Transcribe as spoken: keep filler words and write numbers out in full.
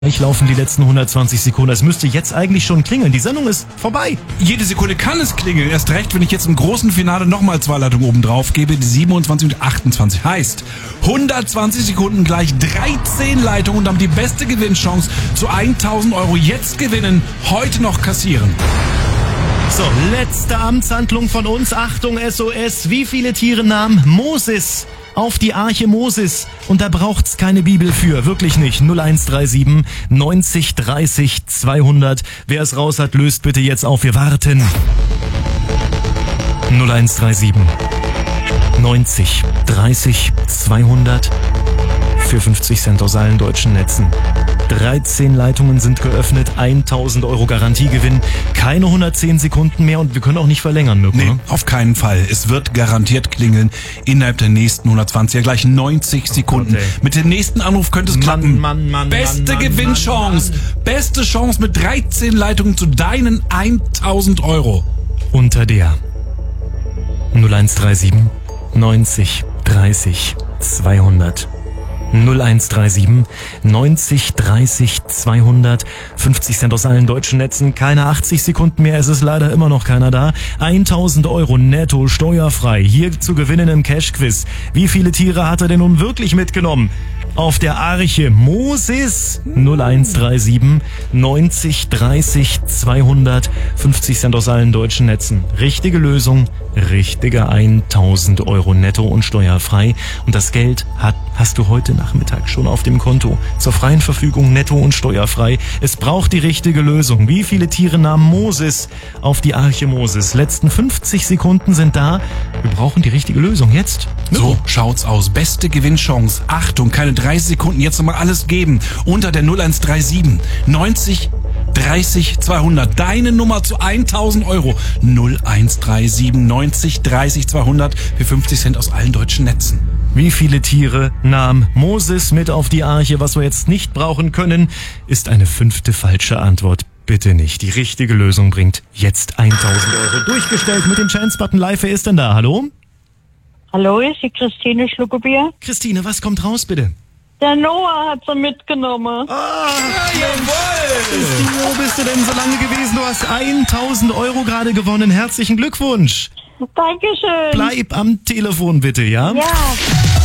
Ich laufen die letzten hundertzwanzig Sekunden. Es müsste jetzt eigentlich schon klingeln. Die Sendung ist vorbei. Jede Sekunde kann es klingeln. Erst recht, wenn ich jetzt im großen Finale nochmal zwei Leitungen oben drauf gebe. Die siebenundzwanzig und achtundzwanzig. Heißt, hundertzwanzig Sekunden gleich dreizehn Leitungen und damit die beste Gewinnchance zu tausend Euro jetzt gewinnen. Heute noch kassieren. So, letzte Amtshandlung von uns. Achtung, S O S. Wie viele Tiere nahm Moses auf die Arche Moses? Und da braucht's keine Bibel für. Wirklich nicht. null eins drei sieben neunzig dreißig zweihundert. Wer es raus hat, löst bitte jetzt auf. Wir warten. null eins drei sieben neunzig dreißig zweihundert für fünfzig Cent aus allen deutschen Netzen. dreizehn Leitungen sind geöffnet, tausend Euro Garantiegewinn, keine hundertzehn Sekunden mehr und wir können auch nicht verlängern, Mirko. Nee, auf keinen Fall. Es wird garantiert klingeln innerhalb der nächsten hundertzwanzig, ja gleich neunzig Sekunden. Gott, mit dem nächsten Anruf könnte es Mann, klappen. Mann, Mann, Beste Mann, Mann, Gewinnchance, Mann, Mann. beste Chance mit dreizehn Leitungen zu deinen tausend Euro. Unter der null eins drei sieben neunzig dreißig zweihundert. null eins drei sieben neunzig dreißig zweihundert. fünfzig Cent aus allen deutschen Netzen. Keine achtzig Sekunden mehr. Es ist leider immer noch keiner da. tausend Euro netto steuerfrei. Hier zu gewinnen im Cash-Quiz. Wie viele Tiere hat er denn nun wirklich mitgenommen? Auf der Arche Moses. null eins drei sieben neunzig dreißig zweihundert. fünfzig Cent aus allen deutschen Netzen. Richtige Lösung. Richtige tausend Euro netto und steuerfrei. Und das Geld hat, hast du heute Nachmittag schon auf dem Konto. Zur freien Verfügung netto und steuerfrei. Es braucht die richtige Lösung. Wie viele Tiere nahm Moses auf die Arche Moses? Letzten fünfzig Sekunden sind da. Wir brauchen die richtige Lösung jetzt. So schaut's aus. Beste Gewinnchance. Achtung, keine dreißig Sekunden. Jetzt nochmal alles geben. Unter der null eins drei sieben neunzig dreißig zweihundert. Deine Nummer zu tausend Euro. null eins drei sieben neunzig dreißig zweihundert für fünfzig Cent aus allen deutschen Netzen. Wie viele Tiere nahm Moses mit auf die Arche? Was wir jetzt nicht brauchen können, ist eine fünfte falsche Antwort. Bitte nicht. Die richtige Lösung bringt jetzt tausend Euro. Durchgestellt mit dem Chance-Button live. Wer ist denn da? Hallo? Hallo, ist die Christine Schluckebier? Christine, was kommt raus, bitte? Der Noah hat sie mitgenommen. Ah, jawohl! Christine, wo bist du denn so lange gewesen? Du hast tausend Euro gerade gewonnen. Herzlichen Glückwunsch. Dankeschön. Bleib am Telefon bitte, ja? Ja.